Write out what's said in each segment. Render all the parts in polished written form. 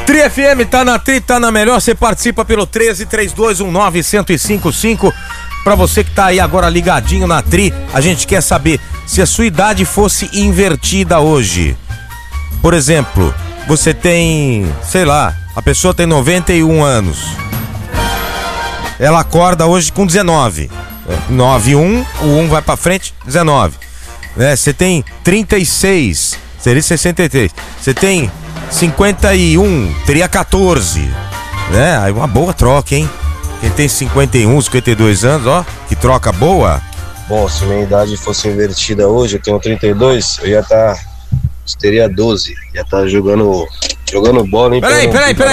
Tri FM, tá na Tri, tá na melhor. Você participa pelo 1332191055. Pra você que tá aí agora ligadinho na Tri, a gente quer saber se a sua idade fosse invertida hoje. Por exemplo, você tem, sei lá, a pessoa tem 91 anos. Ela acorda hoje com 19. 9-1, o 1 vai pra frente, 19. Né? Você tem 36, seria 63. Você tem 51, teria 14. Né? Aí uma boa troca, hein? Quem tem 51, 52 anos, ó, que troca boa. Bom, se minha idade fosse invertida hoje, eu tenho 32, eu ia estar... teria 12, ia estar jogando bola, hein? Peraí,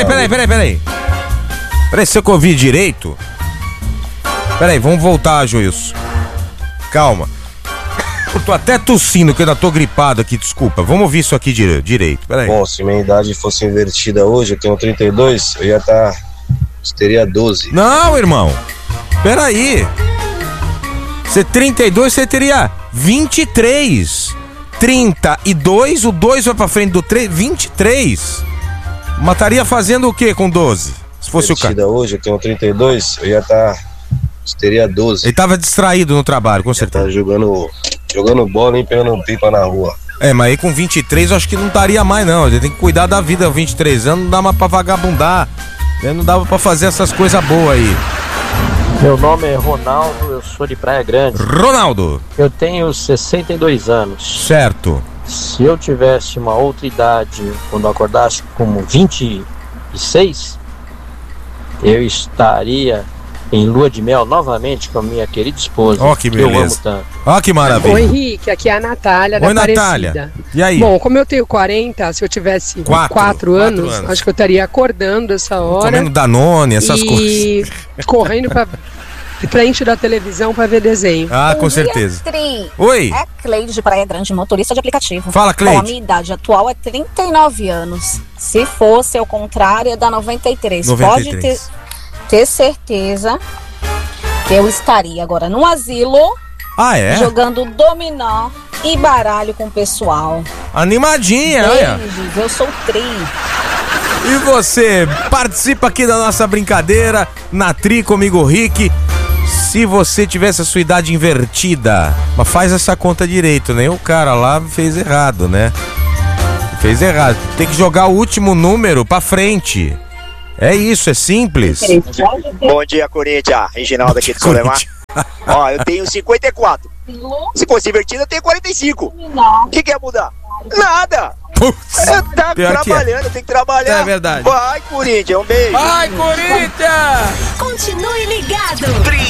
se eu ouvi direito. Peraí, vamos voltar, Joilson. Calma. Eu tô até tossindo, que eu ainda tô gripado aqui, desculpa. Vamos ouvir isso aqui direito, peraí. Bom, se minha idade fosse invertida hoje, eu tenho 32, eu ia estar... teria 12. Não, irmão. Peraí. Você 32, você teria 23. 32, o 2 vai pra frente do 3, 23. Mataria fazendo o que com 12? Se fosse o cara. Hoje, eu tenho 32, eu ia estar... teria 12. Ele tava distraído no trabalho, com certeza. Tá jogando bola, hein, pegando pipa na rua. É, mas aí com 23 eu acho que não estaria mais, não. Ele tem que cuidar da vida. 23 anos não dá mais pra vagabundar. Não dava pra fazer essas coisas boas aí. Meu nome é Ronaldo, eu sou de Praia Grande. Ronaldo. Eu tenho 62 anos. Certo. Se eu tivesse uma outra idade, quando eu acordasse como 26, eu estaria em lua de mel novamente com a minha querida esposa. Ó, que beleza. Eu amo tanto. Ó, que maravilha. Oi, Henrique, aqui é a Natália da Aparecida. Natália. E aí? Bom, como eu tenho 40, se eu tivesse 4 anos, acho que eu estaria acordando essa hora. Comendo Danone, essas coisas. E correndo pra frente da televisão pra ver desenho. Ah, com certeza. Tri. Oi. É Cleide de Praia Grande, motorista de aplicativo. Fala, Cleide. Bom, a minha idade atual é 39 anos. Se fosse ao contrário, é da 93. 93. Pode ter certeza que eu estaria agora no asilo. Ah, é? Jogando dominó e baralho com o pessoal. Animadinha, olha. Beijos, eu sou Tri. E você, participa aqui da nossa brincadeira na Tri comigo, Rick. Se você tivesse a sua idade invertida, mas faz essa conta direito, né? O cara lá fez errado, né? Fez errado. Tem que jogar o último número pra frente. É isso, é simples. Bom dia, Corinthians. Reginaldo aqui de Solemar. Ó, eu tenho 54. Se fosse invertido, eu tenho 45. O que quer mudar? Nada. Tá trabalhando, tem que trabalhar. É verdade. Vai, Corinthians, um beijo. Vai, Corinthians! Continue ligado.